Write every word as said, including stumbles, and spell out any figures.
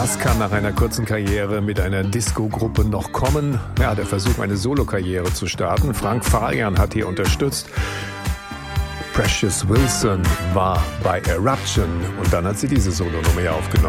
Was kann nach einer kurzen Karriere mit einer Disco-Gruppe noch kommen? Ja, der Versuch, eine Solokarriere zu starten. Frank Farian hat hier unterstützt. Precious Wilson war bei Eruption und dann hat sie diese Solo-Nummer aufgenommen.